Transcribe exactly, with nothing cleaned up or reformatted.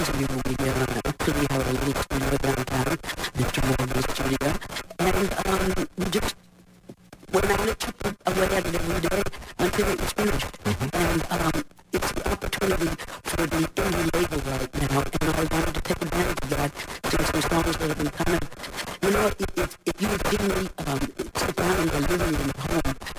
studio. We uh, actually have a little studio downtown, Mister Morgan's studio, and um, we just went at it, took away at it every day until it was finished. Mm-hmm. And um, it's an opportunity for the indie label right now, and I wanted to take advantage of that, sing some songs that have been kind of, you know, if, if, if you would give me, um, sit down in the living room at home